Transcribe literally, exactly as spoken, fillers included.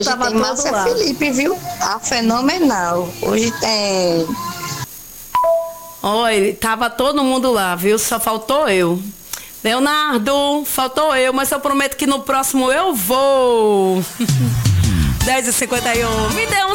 Tava tem todo Márcia lá. Felipe, viu? A fenomenal. Hoje tem. Oi, tava todo mundo lá, viu? Só faltou eu. Leonardo, faltou eu, mas eu prometo que no próximo eu vou. dez e cinquenta e um. Me dê um